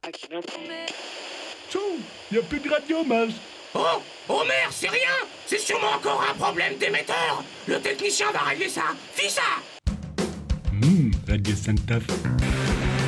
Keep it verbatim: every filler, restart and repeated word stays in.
Tchou, y a plus de radio, Mage. Oh, oh merde, c'est rien. C'est sûrement encore un problème d'émetteur. Le technicien va régler ça. Fis ça. Hum, Radio Santa Fe.